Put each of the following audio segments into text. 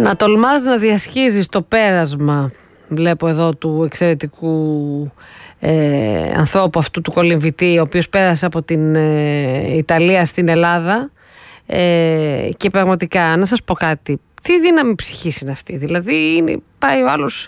Να τολμάς να διασχίζεις το πέρασμα, βλέπω εδώ, του εξαιρετικού ανθρώπου αυτού του κολυμβητή, ο οποίος πέρασε από την Ιταλία στην Ελλάδα, και πραγματικά να σας πω κάτι, τι δύναμη ψυχής είναι αυτή, δηλαδή πάει ο άλλος,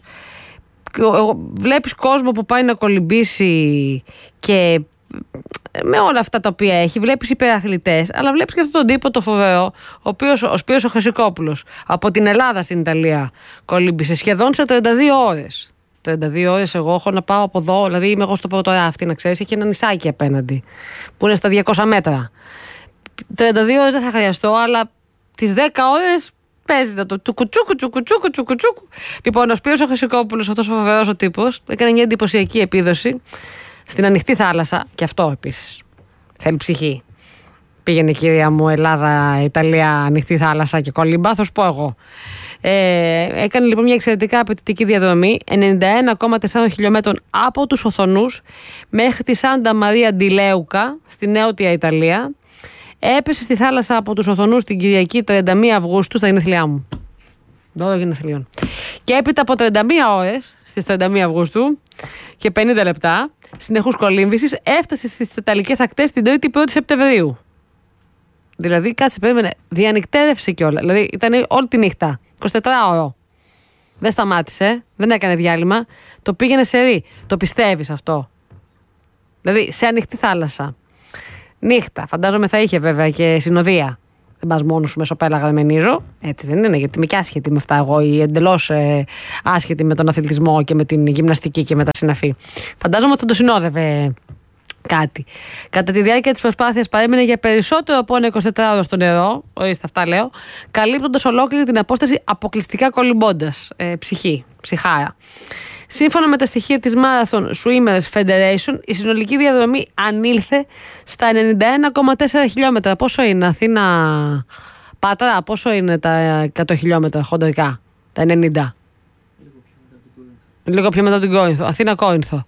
βλέπεις κόσμο που πάει να κολυμπήσει και με όλα αυτά τα οποία έχει, βλέπεις υπεραθλητές, αλλά βλέπεις και αυτόν τον τύπο το φοβερό, ο Σπύρος ο Χρυσικόπουλος από την Ελλάδα στην Ιταλία κολύμπησε σχεδόν σε 32 ώρες. 32 ώρες εγώ έχω να πάω από εδώ, δηλαδή είμαι εγώ στο πρώτο ράφτη, να ξέρεις, έχει ένα νησάκι απέναντι που είναι στα 200 μέτρα. 32 ώρες δεν θα χρειαστώ, αλλά τις 10 ώρες παίζει το τσουκουτσούκου. Λοιπόν, ο Σπύρος ο Χρυσικόπουλος, αυτός ο φοβερός ο τύπος, έκανε μια εντυπωσιακή επίδοση στην ανοιχτή θάλασσα, και αυτό επίσης θέλει ψυχή. Πήγαινε, κυρία μου, Ελλάδα, Ιταλία, ανοιχτή θάλασσα και κολύμπα, θα σου πω εγώ. Έκανε λοιπόν μια εξαιρετικά απαιτητική διαδρομή 91,4 χιλιόμετρων από τους Οθονούς μέχρι τη Σάντα Μαρία ντι Λέουκα στη νότια Ιταλία. Έπεσε στη θάλασσα από τους Οθονούς την Κυριακή 31 Αυγούστου, στα γενέθλιά μου. 12 γενεθλίων. Και έπειτα από 31 ώρες στις 31 Αυγούστου και 50 λεπτά συνεχούς κολύμβησης έφτασε στις Ιταλικές ακτές την 1η Σεπτεμβρίου. Δηλαδή, κάτσε, περίμενε, διανυκτέρευσε κιόλα. Δηλαδή, ήταν όλη τη νύχτα, 24 ώρο. Δεν σταμάτησε, δεν έκανε διάλειμμα. Το πήγαινε σε ρί. Το πιστεύεις αυτό? Δηλαδή, σε ανοιχτή θάλασσα. Νύχτα. Φαντάζομαι θα είχε βέβαια και συνοδεία. Δεν πας μόνος σου μεσοπέλαγα, δεμενίζω. Έτσι δεν είναι, γιατί είμαι και άσχετη με αυτά εγώ, ή εντελώς άσχετη με τον αθλητισμό και με την γυμναστική και με τα συναφή. Φαντάζομαι ότι θα το συνόδευε κάτι. Κατά τη διάρκεια της προσπάθειας παρέμεινε για περισσότερο από ένα 24 ώρο στο νερό, ορίστε αυτά λέω, καλύπτοντας ολόκληρη την απόσταση αποκλειστικά κολυμπώντας. Ψυχάρα. Σύμφωνα με τα στοιχεία της Marathon Swimmers Federation, η συνολική διαδρομή ανήλθε στα 91,4 χιλιόμετρα. Πόσο είναι Αθήνα Πάτρα, πόσο είναι τα 100 χιλιόμετρα χοντρικά, τα 90? Λίγο πιο μετά από την Κόρινθο. Αθήνα Κόρινθο.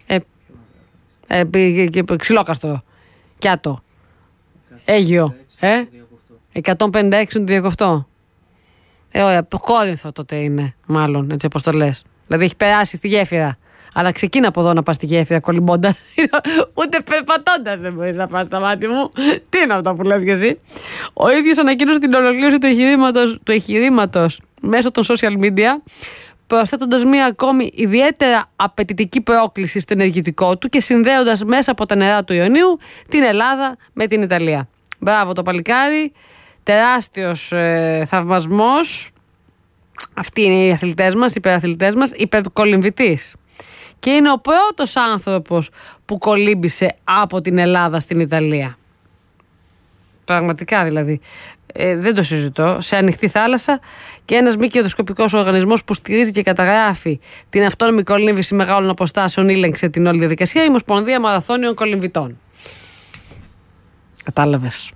Ξυλόκαστρο. Κιάτο. Αίγυο. 156 το διακοφτό. Ωραία, Κόρινθο τότε είναι, μάλλον, έτσι όπως το λες. Δηλαδή έχει περάσει στη γέφυρα. Αλλά ξεκίνα από εδώ να πας στη γέφυρα κολυμπώντα. Ούτε περπατώντας δεν μπορείς να πας στα μάτια μου. Τι είναι αυτό που λες και εσύ? Ο ίδιος ανακοίνωσε την ολοκλήρωση του εγχειρήματος μέσω των social media, προσθέτοντας μία ακόμη ιδιαίτερα απαιτητική πρόκληση στο ενεργητικό του και συνδέοντας μέσα από τα νερά του Ιωνίου την Ελλάδα με την Ιταλία. Μπράβο το παλικάρι, τεράστιος θαυμασμός. Αυτοί είναι οι αθλητές μας, οι υπεραθλητές μας, υπερκολυμβητής. Και είναι ο πρώτος άνθρωπος που κολύμπησε από την Ελλάδα στην Ιταλία. Πραγματικά δηλαδή. Δεν το συζητώ. Σε ανοιχτή θάλασσα, και ένας μη κερδοσκοπικός οργανισμός που στηρίζει και καταγράφει την αυτόνομη κολύμβηση μεγάλων αποστάσεων ήλεγξε την όλη διαδικασία, η Ομοσπονδία Μαραθώνιων Κολυμβητών. Κατάλαβες?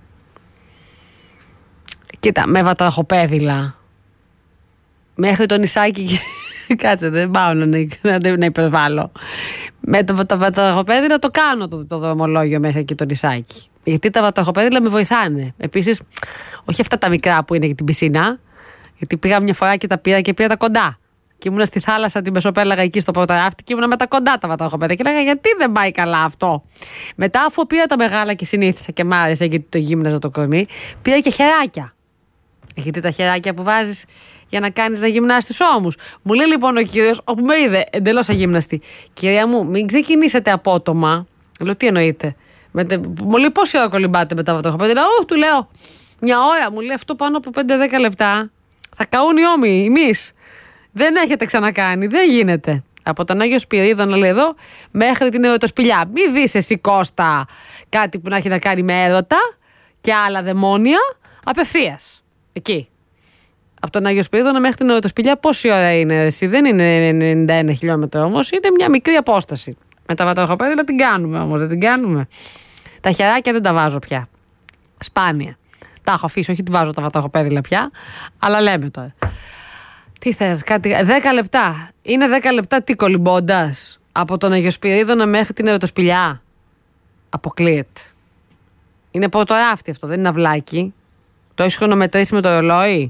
Κοίτα, με βατραχοπέδιλα μέχρι το νησάκι. Κάτσε, δεν πάω να υπερβάλλω. Με τα βατραχοπέδιλα το κάνω το δρομολόγιο μέχρι εκεί το νησάκι. Γιατί τα βατραχοπέδιλα με βοηθάνε. Επίσης, όχι αυτά τα μικρά που είναι για την πισίνα, γιατί πήγα μια φορά και τα πήρα τα κοντά. Και ήμουνα στη θάλασσα την Μεσοπέλαγα εκεί στο πρώτο ράφτη και ήμουνα με τα κοντά τα βατραχοπέδιλα. Και λέγα, γιατί δεν πάει καλά αυτό? Μετά, αφού πήρα τα μεγάλα και συνήθισα και μ' άρεσε, γιατί το γύμναζα το κορμί, πήρα και χεράκια. Γιατί τα χεράκια που βάζεις για να κάνεις να γυμνάσεις τους ώμους. Μου λέει λοιπόν ο κύριος, όπου με είδε εντελώς αγύμναστη, κυρία μου, μην ξεκινήσετε απότομα. Λέω, τι εννοείτε? Μου λέει, πόση ώρα κολυμπάτε με τα βατραχοπέδιλα? Του λέω, μια ώρα. Μου λέει, αυτό πάνω από 5-10 λεπτά θα καούν οι ώμοι, εμείς. Δεν έχετε ξανακάνει, δεν γίνεται. Από τον Άγιο Σπυρίδωνα, λέει εδώ, μέχρι την ερωτοσπηλιά. Μη δεις εσύ, Κώστα, κάτι που να έχει να κάνει με έρωτα και άλλα δαιμόνια, απευθείας. Εκεί. Από τον Άγιο Σπυρίδωνα μέχρι την ερωτοσπηλιά, πόση ώρα είναι? Εσύ? Δεν είναι 91 χιλιόμετρα όμως, είναι μια μικρή απόσταση. Με τα βατραχοπέδιλα την κάνουμε όμως, δεν την κάνουμε. Τα χεράκια δεν τα βάζω πια. Σπάνια. Τα έχω αφήσει, όχι τη βάζω τα βατραχοπέδιλα πια, αλλά λέμε τώρα. Τι θες, κάτι, 10 λεπτά. Είναι 10 λεπτά τι κολυμπώντας? Από τον Άγιο Σπυρίδωνα μέχρι την ερωτοσπηλιά. Αποκλείεται. Είναι πρωτοράφτη αυτό, δεν είναι αυλάκι. Το έχεις χρονομετρήσει με το ρολόι?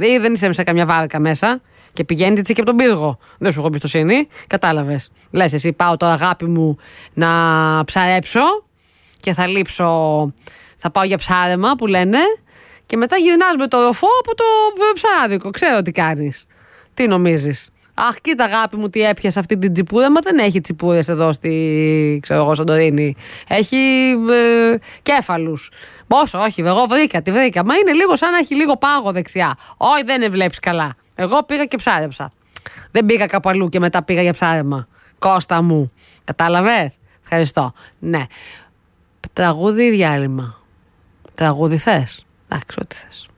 Δεν είσαι σε καμιά βάρκα μέσα και πηγαίνει έτσι και από τον πύργο. Δεν σου έχω εμπιστοσύνη. Κατάλαβες. Λες εσύ, πάω τώρα αγάπη μου να ψαρέψω και θα λείψω. Θα πάω για ψάρεμα που λένε. Και μετά γυρνάς με το ροφό από το ψάρικο. Ξέρω τι κάνεις. Τι νομίζεις? Αχ, κοίτα αγάπη μου τι έπιασε αυτή την τσιπούρα. Μα δεν έχει τσιπούρες εδώ στη, ξέρω εγώ, Σαντορίνη. Έχει κέφαλους. Πόσο, όχι, εγώ τη βρήκα. Μα είναι λίγο σαν να έχει λίγο πάγο δεξιά. Όχι, δεν βλέπεις καλά. Εγώ πήγα και ψάρεψα. Δεν πήγα κάπου αλλού και μετά πήγα για ψάρεμα. Κώστα μου. Κατάλαβες? Ευχαριστώ. Ναι. Τραγούδι ή διάλειμμα? Τραγούδι θες? Εντάξει, ό,τι θες.